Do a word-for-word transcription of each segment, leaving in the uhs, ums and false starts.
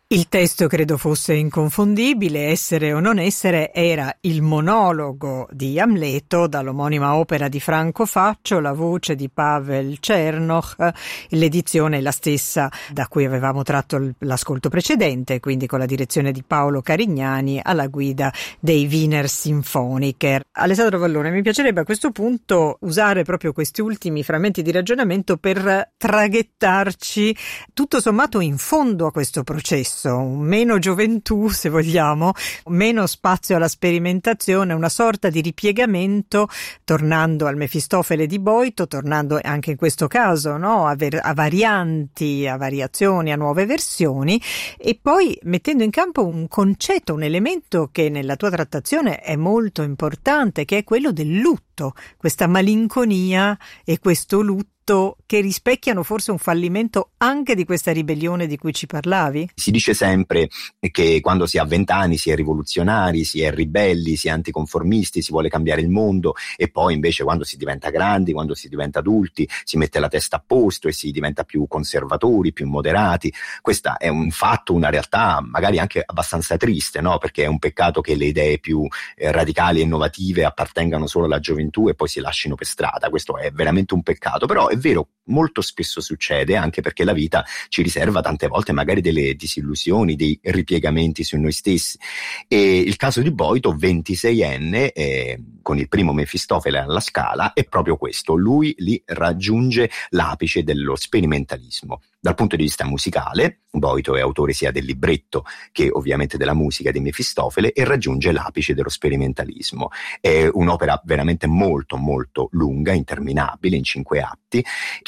Il testo credo fosse inconfondibile, essere o non essere era il monologo di Amleto dall'omonima opera di Franco Faccio, la voce di Pavel Černoch, l'edizione è la stessa da cui avevamo tratto l'ascolto precedente, quindi con la direzione di Paolo Carignani alla guida dei Wiener Symphoniker. Alessandro Vallone, mi piacerebbe a questo punto usare proprio questi ultimi frammenti di ragionamento per traghettarci tutto sommato in fondo a questo processo. Meno gioventù, se vogliamo, meno spazio alla sperimentazione, una sorta di ripiegamento, tornando al Mefistofele di Boito, tornando anche in questo caso, no, a, ver- a varianti, a variazioni, a nuove versioni, e poi mettendo in campo un concetto, un elemento che nella tua trattazione è molto importante, che è quello del lutto, questa malinconia e questo lutto che rispecchiano forse un fallimento anche di questa ribellione di cui ci parlavi? Si dice sempre che quando si ha vent'anni si è rivoluzionari, si è ribelli, si è anticonformisti, si vuole cambiare il mondo, e poi invece quando si diventa grandi, quando si diventa adulti, si mette la testa a posto e si diventa più conservatori, più moderati. Questo è un fatto, una realtà magari anche abbastanza triste, no? Perché è un peccato che le idee più eh, radicali e innovative appartengano solo alla gioventù e poi si lasciano per strada. Questo è veramente un peccato, però è vero, molto spesso succede, anche perché la vita ci riserva tante volte magari delle disillusioni, dei ripiegamenti su noi stessi. E il caso di Boito, ventiseienne, eh, con il primo Mefistofele alla Scala, è proprio questo. Lui lì raggiunge l'apice dello sperimentalismo. Dal punto di vista musicale, Boito è autore sia del libretto che ovviamente della musica di Mefistofele, e raggiunge l'apice dello sperimentalismo. È un'opera veramente molto molto lunga, interminabile, in cinque atti,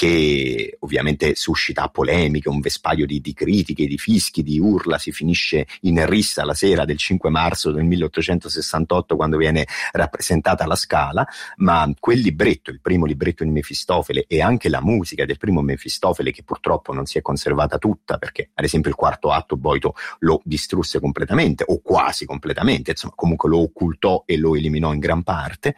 che ovviamente suscita polemiche, un vespaio di, di critiche, di fischi, di urla. Si finisce in rissa la sera del cinque marzo del milleottocentosessantotto, quando viene rappresentata la Scala, ma quel libretto, il primo libretto di Mefistofele, e anche la musica del primo Mefistofele, che purtroppo non si è conservata tutta, perché ad esempio il quarto atto Boito lo distrusse completamente, o quasi completamente, insomma comunque lo occultò e lo eliminò in gran parte,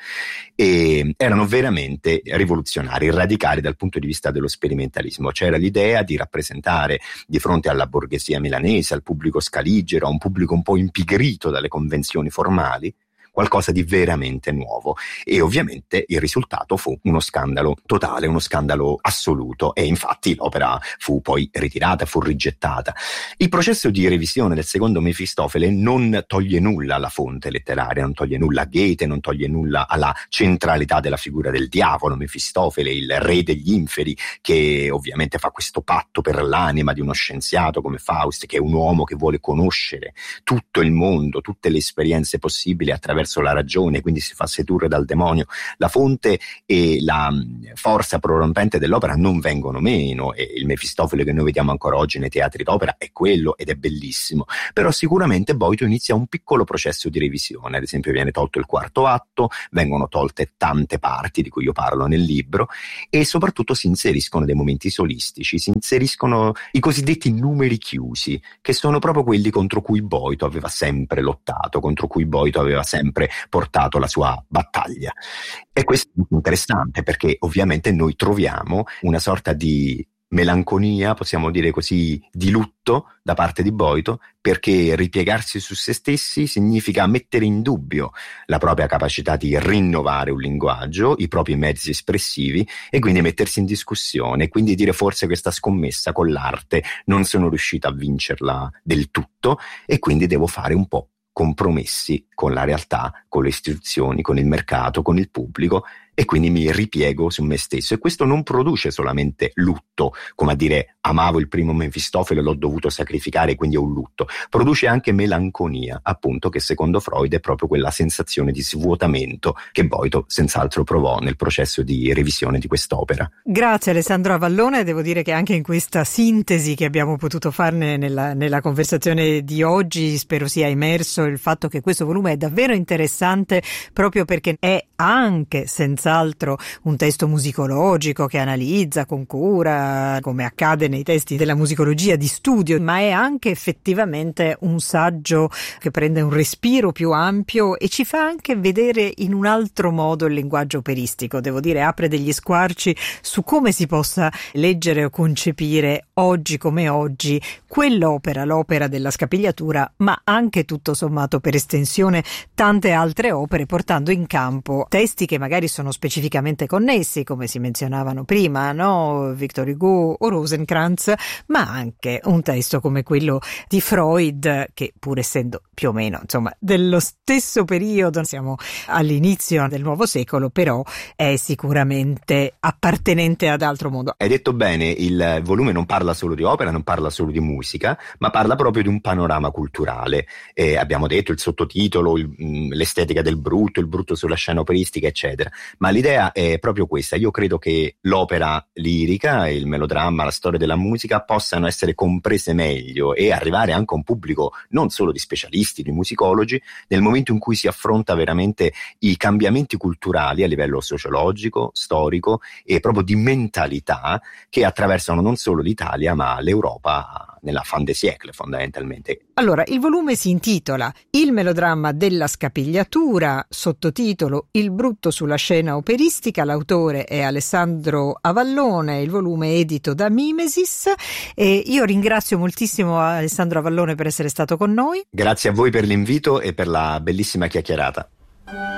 e erano veramente rivoluzionari, radicali dal punto di vista dello sperimentalismo. C'era l'idea di rappresentare di fronte alla borghesia milanese, al pubblico scaligero, a un pubblico un po' impigrito dalle convenzioni formali, qualcosa di veramente nuovo, e ovviamente il risultato fu uno scandalo totale, uno scandalo assoluto, e infatti l'opera fu poi ritirata, fu rigettata. Il processo di revisione del secondo Mefistofele non toglie nulla alla fonte letteraria, non toglie nulla a Goethe, non toglie nulla alla centralità della figura del diavolo, Mefistofele, il re degli inferi, che ovviamente fa questo patto per l'anima di uno scienziato come Faust, che è un uomo che vuole conoscere tutto il mondo, tutte le esperienze possibili attraverso la ragione, quindi si fa sedurre dal demonio. La fonte e la forza prorompente dell'opera non vengono meno, e il Mefistofele che noi vediamo ancora oggi nei teatri d'opera è quello, ed è bellissimo. Però sicuramente Boito inizia un piccolo processo di revisione. Ad esempio viene tolto il quarto atto, vengono tolte tante parti di cui io parlo nel libro, e soprattutto si inseriscono dei momenti solistici, si inseriscono i cosiddetti numeri chiusi, che sono proprio quelli contro cui Boito aveva sempre lottato, contro cui Boito aveva sempre portato la sua battaglia. E questo è interessante, perché ovviamente noi troviamo una sorta di melanconia, possiamo dire così, di lutto da parte di Boito, perché ripiegarsi su se stessi significa mettere in dubbio la propria capacità di rinnovare un linguaggio, i propri mezzi espressivi, e quindi mettersi in discussione, quindi dire: forse questa scommessa con l'arte non sono riuscito a vincerla del tutto, e quindi devo fare un po' compromessi con la realtà, con le istituzioni, con il mercato, con il pubblico, e quindi mi ripiego su me stesso. E questo non produce solamente lutto, come a dire: amavo il primo Mefistofele, l'ho dovuto sacrificare, quindi è un lutto. Produce anche melanconia, appunto, che secondo Freud è proprio quella sensazione di svuotamento che Boito senz'altro provò nel processo di revisione di quest'opera. Grazie Alessandro Avallone, devo dire che anche in questa sintesi che abbiamo potuto farne nella, nella conversazione di oggi spero sia emerso il fatto che questo volume è davvero interessante, proprio perché è anche senz'altro senz'altro un testo musicologico che analizza con cura, come accade nei testi della musicologia di studio, ma è anche effettivamente un saggio che prende un respiro più ampio e ci fa anche vedere in un altro modo il linguaggio operistico. Devo dire, apre degli squarci su come si possa leggere o concepire oggi come oggi quell'opera, l'opera della Scapigliatura, ma anche tutto sommato per estensione tante altre opere, portando in campo testi che magari sono specificamente connessi, come si menzionavano prima, no? Victor Hugo o Rosenkranz, ma anche un testo come quello di Freud, che pur essendo più o meno insomma dello stesso periodo, siamo all'inizio del nuovo secolo, però è sicuramente appartenente ad altro mondo. Hai detto bene, il volume non parla solo di opera, non parla solo di musica, ma parla proprio di un panorama culturale. Eh, abbiamo detto il sottotitolo, il, l'estetica del brutto, il brutto sulla scena operistica, eccetera. Ma l'idea è proprio questa. Io credo che l'opera lirica, il melodramma, la storia della musica possano essere comprese meglio e arrivare anche a un pubblico non solo di specialisti, di musicologi, nel momento in cui si affronta veramente i cambiamenti culturali a livello sociologico, storico e proprio di mentalità che attraversano non solo l'Italia ma l'Europa nella fin des siècles fondamentalmente. Allora, il volume si intitola Il melodramma della Scapigliatura, sottotitolo Il brutto sulla scena operistica, l'autore è Alessandro Avallone, il volume è edito da Mimesis e io ringrazio moltissimo Alessandro Avallone per essere stato con noi. Grazie a voi per l'invito e per la bellissima chiacchierata.